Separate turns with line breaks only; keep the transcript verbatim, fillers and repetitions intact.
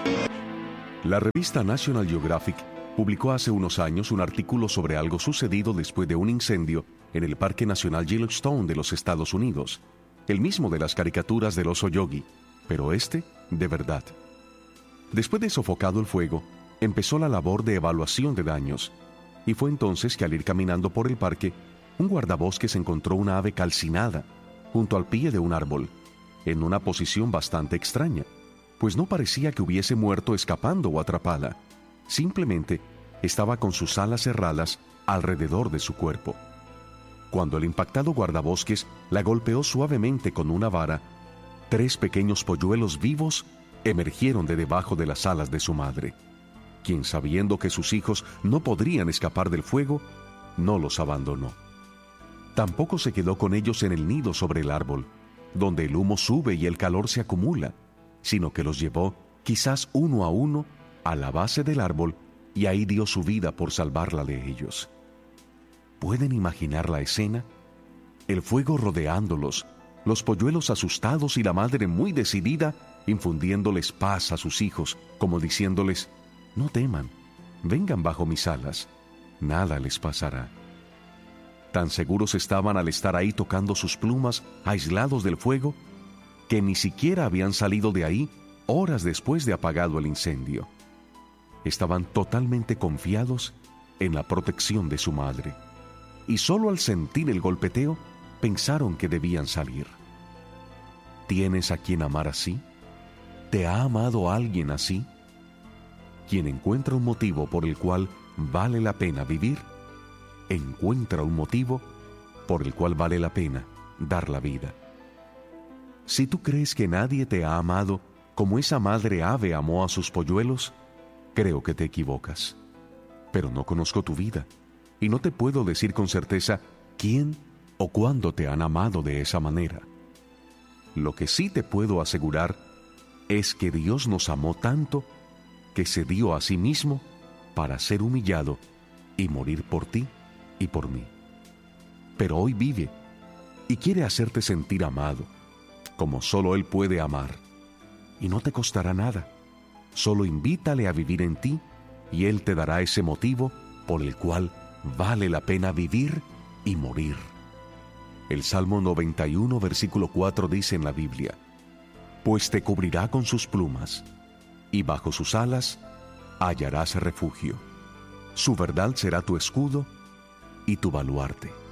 La revista National Geographic publicó hace unos años un artículo sobre algo sucedido después de un incendio en el Parque Nacional Yellowstone de los Estados Unidos, el mismo de las caricaturas del oso Yogi, pero este de verdad. Después de sofocado el fuego, empezó la labor de evaluación de daños, y fue entonces que al ir caminando por el parque, un guardabosques encontró una ave calcinada junto al pie de un árbol, en una posición bastante extraña, pues no parecía que hubiese muerto escapando o atrapada. Simplemente estaba con sus alas cerradas alrededor de su cuerpo. Cuando el impactado guardabosques la golpeó suavemente con una vara, tres pequeños polluelos vivos emergieron de debajo de las alas de su madre, quien, sabiendo que sus hijos no podrían escapar del fuego, no los abandonó. Tampoco se quedó con ellos en el nido sobre el árbol, donde el humo sube y el calor se acumula, sino que los llevó, quizás uno a uno, a la base del árbol, y ahí dio su vida por salvarla de ellos. ¿Pueden imaginar la escena? El fuego rodeándolos, los polluelos asustados y la madre muy decidida, infundiéndoles paz a sus hijos, como diciéndoles: no teman, vengan bajo mis alas, nada les pasará. Tan seguros estaban al estar ahí tocando sus plumas, aislados del fuego, que ni siquiera habían salido de ahí horas después de apagado el incendio. Estaban totalmente confiados en la protección de su madre, y solo al sentir el golpeteo pensaron que debían salir. ¿Tienes a quien amar así? ¿Te ha amado alguien así? Quien encuentra un motivo por el cual vale la pena vivir, encuentra un motivo por el cual vale la pena dar la vida. Si tú crees que nadie te ha amado como esa madre ave amó a sus polluelos, creo que te equivocas. Pero no conozco tu vida y no te puedo decir con certeza quién o cuándo te han amado de esa manera. Lo que sí te puedo asegurar es que Dios nos amó tanto que se dio a sí mismo para ser humillado y morir por ti y por mí. Pero hoy vive y quiere hacerte sentir amado, como solo Él puede amar. Y no te costará nada. Solo invítale a vivir en ti y Él te dará ese motivo por el cual vale la pena vivir y morir. El Salmo noventa y uno, versículo cuatro dice en la Biblia: pues te cubrirá con sus plumas, y bajo sus alas hallarás refugio. Su verdad será tu escudo y tu baluarte.